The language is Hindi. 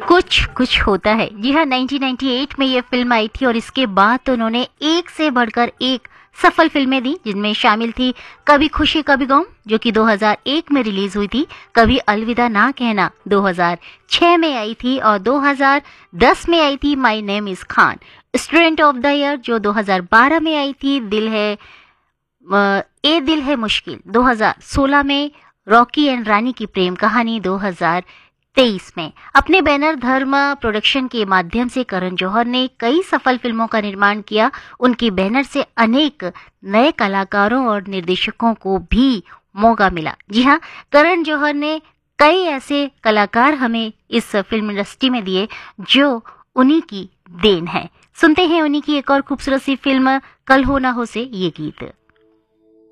कुछ कुछ होता है। जी हाँ, 1998 में ये फिल्म आई थी और इसके बाद तो उन्होंने एक से बढ़कर एक सफल फिल्में दी, जिनमें शामिल थी कभी खुशी कभी गम जो कि 2001 में रिलीज हुई थी, कभी अलविदा ना कहना 2006 में आई थी और 2010 में आई थी my name is Khan, student of the year जो 2012 में आई थी, दिल है मुश्किल 2016 में, रॉकी एंड रानी की प्रेम कहानी 2023 में। अपने बैनर धर्म प्रोडक्शन के माध्यम से करण जौहर ने कई सफल फिल्मों का निर्माण किया। उनके बैनर से अनेक नए कलाकारों और निर्देशकों को भी मौका मिला। जी हाँ, करण जौहर ने कई ऐसे कलाकार हमें इस फिल्म इंडस्ट्री में दिए जो उन्हीं की देन है। सुनते हैं उन्हीं की एक और खूबसूरत सी फिल्म कल हो ना हो से ये गीत।